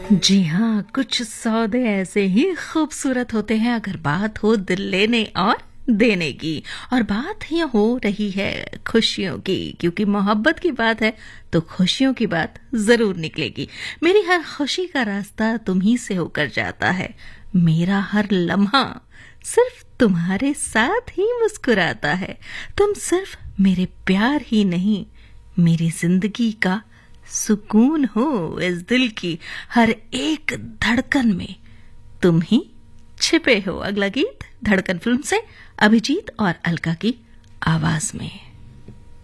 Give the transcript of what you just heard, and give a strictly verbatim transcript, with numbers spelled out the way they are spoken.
जी हाँ, कुछ सौदे ऐसे ही खूबसूरत होते हैं अगर बात हो दिल लेने और देने की। और बात ही हो रही है खुशियों की, क्योंकि मोहब्बत की बात है तो खुशियों की बात जरूर निकलेगी। मेरी हर खुशी का रास्ता तुम ही से होकर जाता है, मेरा हर लम्हा सिर्फ तुम्हारे साथ ही मुस्कुराता है। तुम सिर्फ मेरे प्यार ही नहीं, मेरी जिंदगी का सुकून हो। इस दिल की हर एक धड़कन में तुम ही छिपे हो। अगला गीत धड़कन फिल्म से अभिजीत और अलका की आवाज में।